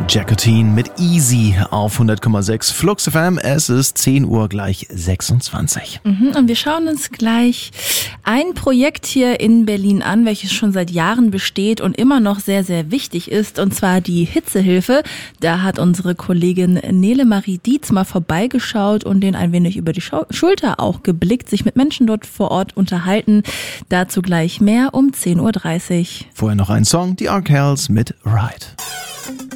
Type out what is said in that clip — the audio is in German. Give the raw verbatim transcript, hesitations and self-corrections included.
Jacotine mit Easy auf hundert Komma sechs Flux F M. Es ist zehn Uhr gleich sechsundzwanzig. Mhm, und wir schauen uns gleich ein Projekt hier in Berlin an, welches schon seit Jahren besteht und immer noch sehr, sehr wichtig ist, und zwar die Hitzehilfe. Da hat unsere Kollegin Nele Marie Dietz mal vorbeigeschaut und den ein wenig über die Schau- Schulter auch geblickt, sich mit Menschen dort vor Ort unterhalten. Dazu gleich mehr um zehn Uhr dreißig. Vorher noch ein Song, die Arkells mit Ride.